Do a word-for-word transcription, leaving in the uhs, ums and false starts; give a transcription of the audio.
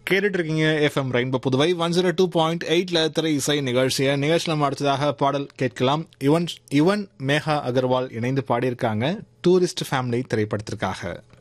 கேட்டுட்டு இருக்கீங்க FM rainbow Puduvai one zero two point எயிட்ல திரை இசை நிகழ்ச்சியை நிகழ்ச்சியில் நம்ம அடுத்ததாக பாடல் கேட்கலாம். யுவன் யுவன் மேகா அகர்வால் இணைந்து பாடியிருக்காங்க டூரிஸ்ட் ஃபேமிலி திரைப்படத்திற்காக.